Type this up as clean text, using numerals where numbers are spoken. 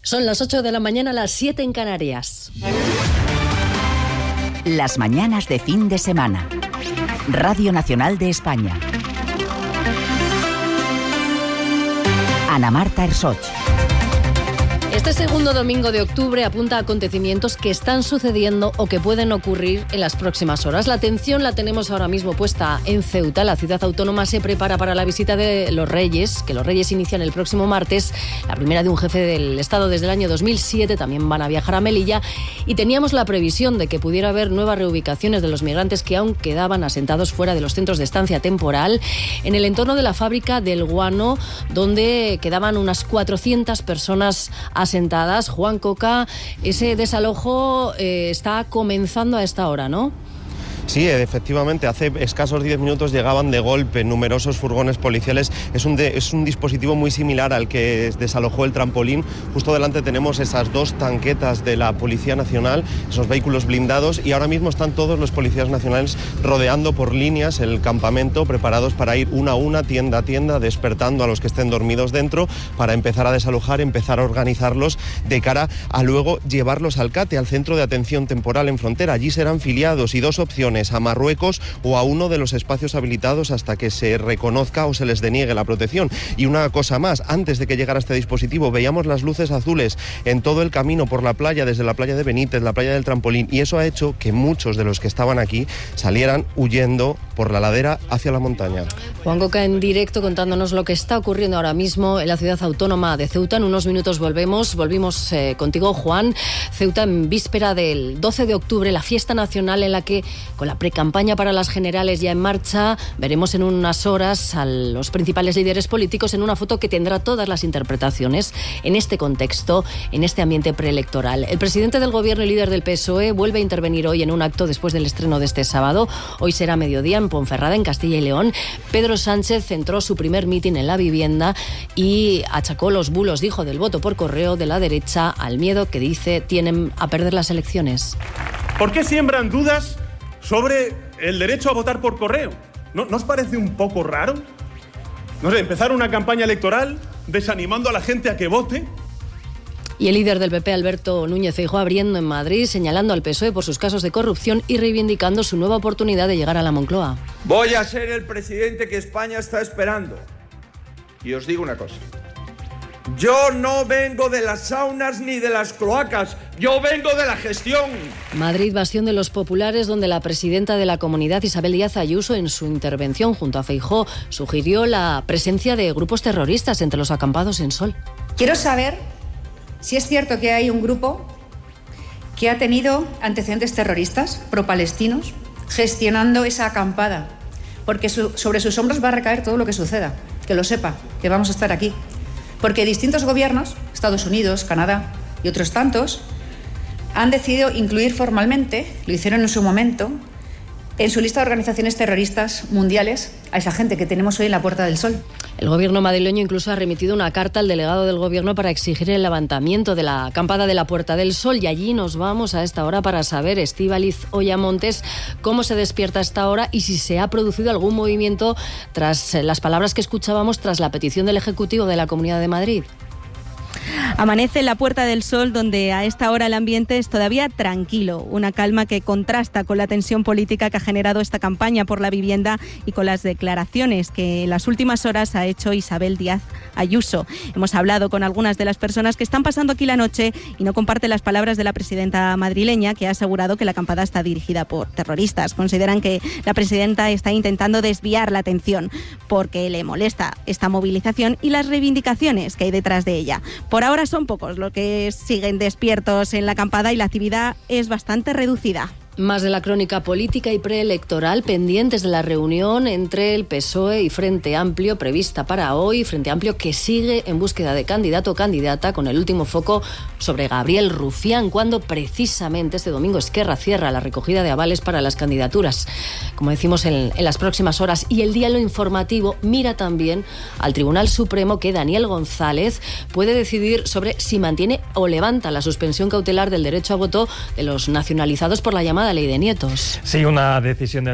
Son las 8 de la mañana, las 7 en Canarias. Las mañanas de fin de semana. Radio Nacional de España. Ana Marta Ersoch. Este segundo domingo de octubre apunta a acontecimientos que están sucediendo o que pueden ocurrir en las próximas horas. La atención la tenemos ahora mismo puesta en Ceuta. La ciudad autónoma se prepara para la visita de los Reyes, que los Reyes inician el próximo martes, la primera de un jefe del Estado desde el año 2007. También van a viajar a Melilla y teníamos la previsión de que pudiera haber nuevas reubicaciones de los migrantes que aún quedaban asentados fuera de los centros de estancia temporal en el entorno de la fábrica del guano, donde quedaban unas 400 personas asentadas. Juan Coca, ese desalojo está comenzando a esta hora, ¿no? Sí, efectivamente, hace escasos 10 minutos llegaban de golpe numerosos furgones policiales. Es un dispositivo muy similar al que desalojó el trampolín. Justo delante tenemos esas dos tanquetas de la Policía Nacional, esos vehículos blindados, y ahora mismo están todos los policías nacionales rodeando por líneas el campamento, preparados para ir una a una, tienda a tienda, despertando a los que estén dormidos dentro, para empezar a desalojar, empezar a organizarlos de cara a luego llevarlos al CATE, al Centro de Atención Temporal en Frontera. Allí serán filiados y dos opciones: a Marruecos o a uno de los espacios habilitados hasta que se reconozca o se les deniegue la protección. Y una cosa más, antes de que llegara este dispositivo veíamos las luces azules en todo el camino por la playa, desde la playa de Benítez, la playa del Trampolín, y eso ha hecho que muchos de los que estaban aquí salieran huyendo por la ladera hacia la montaña. Juan Coca en directo contándonos lo que está ocurriendo ahora mismo en la ciudad autónoma de Ceuta. En unos minutos volvimos contigo, Juan. Ceuta en víspera del 12 de octubre, la fiesta nacional en la que, con la precampaña para las generales ya en marcha, veremos en unas horas a los principales líderes políticos en una foto que tendrá todas las interpretaciones en este contexto, en este ambiente preelectoral. El presidente del gobierno y líder del PSOE vuelve a intervenir hoy en un acto después del estreno de este sábado. Hoy será mediodía en Ponferrada, en Castilla y León. Pedro Sánchez centró su primer mitin en la vivienda y achacó los bulos, dijo, del voto por correo de la derecha al miedo que dice tienen a perder las elecciones. ¿Por qué siembran dudas sobre el derecho a votar por correo? ¿No os parece un poco raro? No sé, empezar una campaña electoral desanimando a la gente a que vote. Y el líder del PP, Alberto Núñez Feijóo, abriendo en Madrid, señalando al PSOE por sus casos de corrupción y reivindicando su nueva oportunidad de llegar a la Moncloa. Voy a ser el presidente que España está esperando. Y os digo una cosa: yo no vengo de las saunas ni de las cloacas, yo vengo de la gestión. Madrid, bastión de los populares, donde la presidenta de la Comunidad, Isabel Díaz Ayuso, en su intervención junto a Feijóo, sugirió la presencia de grupos terroristas entre los acampados en Sol. Quiero saber si es cierto que hay un grupo que ha tenido antecedentes terroristas pro-palestinos gestionando esa acampada, porque sobre sus hombros va a recaer todo lo que suceda. Que lo sepa, que vamos a estar aquí. Porque distintos gobiernos, Estados Unidos, Canadá y otros tantos, han decidido incluir formalmente, lo hicieron en su momento, en su lista de organizaciones terroristas mundiales a esa gente que tenemos hoy en la Puerta del Sol. El gobierno madrileño incluso ha remitido una carta al delegado del gobierno para exigir el levantamiento de la acampada de la Puerta del Sol, y allí nos vamos a esta hora para saber, Estíbaliz Oyamontes, cómo se despierta a esta hora y si se ha producido algún movimiento tras las palabras que escuchábamos tras la petición del Ejecutivo de la Comunidad de Madrid. Amanece en la Puerta del Sol, donde a esta hora el ambiente es todavía tranquilo, una calma que contrasta con la tensión política que ha generado esta campaña por la vivienda y con las declaraciones que en las últimas horas ha hecho Isabel Díaz Ayuso. Hemos hablado con algunas de las personas que están pasando aquí la noche y no comparten las palabras de la presidenta madrileña, que ha asegurado que la acampada está dirigida por terroristas. Consideran que la presidenta está intentando desviar la atención porque le molesta esta movilización y las reivindicaciones que hay detrás de ella. Por ahora son pocos los que siguen despiertos en la acampada y la actividad es bastante reducida. Más de la crónica política y preelectoral, pendientes de la reunión entre el PSOE y Frente Amplio prevista para hoy. Frente Amplio que sigue en búsqueda de candidato o candidata, con el último foco sobre Gabriel Rufián, cuando precisamente este domingo Esquerra cierra la recogida de avales para las candidaturas, como decimos, en las próximas horas. Y el diario informativo mira también al Tribunal Supremo, que Daniel González puede decidir sobre si mantiene o levanta la suspensión cautelar del derecho a voto de los nacionalizados por la llamada Ley de Nietos. Sí, una decisión de